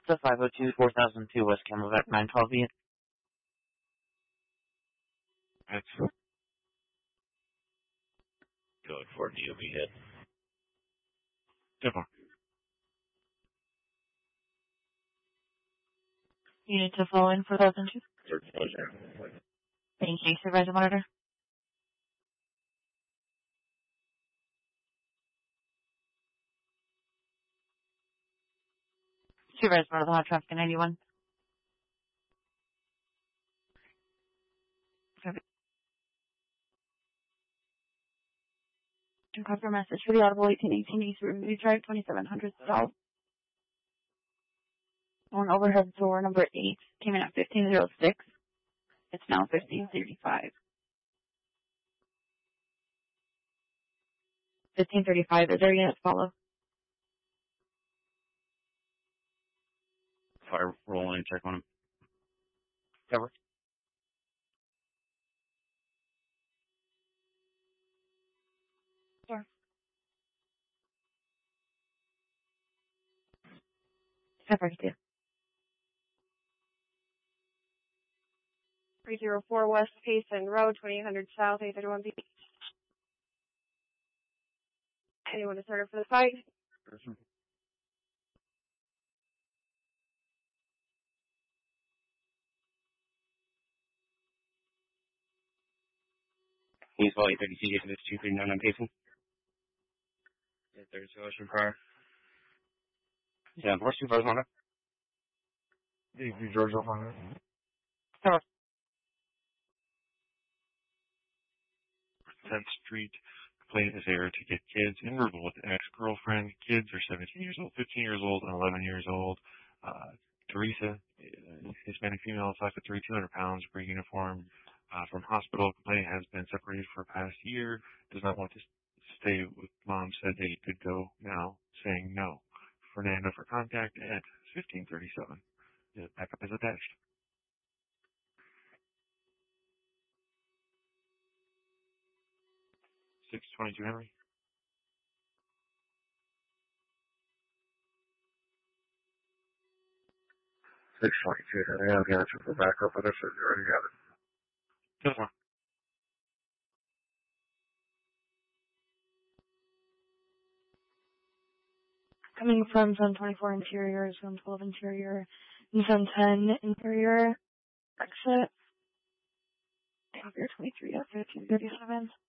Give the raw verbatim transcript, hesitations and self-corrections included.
The five oh two, four thousand two West Camelback, nine twelve E. That's good for D O B hit. Good one. Unit to follow in four thousand two. Exposure. Thank you. Supervisor Monitor. Supervisor Monitor, hot traffic in ninety-one. To cover message for the Audible eighteen eighteen East Ruby Drive, twenty-seven hundred South. On overhead door number eight came in at fifteen oh six. It's now fifteen thirty-five. fifteen thirty-five, is there yet? Follow. Fire rolling, check on him. Cover. Sure. Cover two. three oh four West Payson Road, twenty-eight hundred South, eight thirty-one B. Anyone to start for the fight? Person. He's well, eight thirty-two, get to this two thirty-nine on Payson. eight thirty-two, Ocean Prior. Yeah, where's Supervisor Monitor? D P Georgia Finance. Cover. tenth Street. Complaint is there to get kids in verbal with an ex-girlfriend. Kids are seventeen years old, fifteen years old, and eleven years old. Uh, Teresa, uh, Hispanic female, five foot three, two hundred pounds, green uniform, uh, from hospital. Complaint has been separated for the past year. Does not want to stay with mom. Said they could go now, saying no. Fernando for contact at fifteen thirty-seven. The backup is attached. six twenty-two Henry. six twenty-two Henry, I've got you for backup, but I said you already got it. Good one. Coming from Zone twenty-four Interior, Zone twelve Interior, and Zone ten Interior, exit. Cover twenty-three at fifteen thirty-seven.